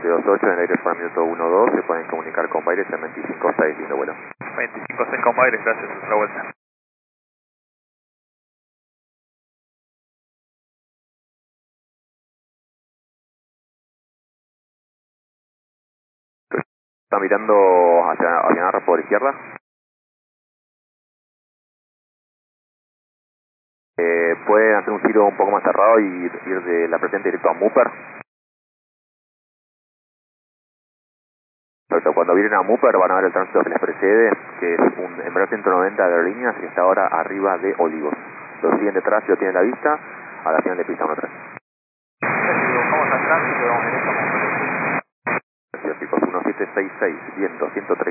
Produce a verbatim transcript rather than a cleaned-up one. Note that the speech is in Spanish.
siete dos ocho, en el aire para minuto uno dos, se pueden comunicar con Baires en veinticinco seis, lindo vuelo. veinticinco seis con Baires, gracias, otra vuelta. Está mirando hacia Avianarra por izquierda. Eh, pueden hacer un giro un poco más cerrado y ir de la presente directo a Mupper. Perfecto, cuando vienen a Mupper van a ver el tránsito que les precede, que es un Embraer ciento noventa de aerolíneas que está ahora arriba de Olivos. Lo siguen detrás y lo tienen a la vista, a la final de pista uno tres. Vamos al tránsito y vamos directo a Mupper. Gracias chicos, uno siete seis seis, viento ciento treinta.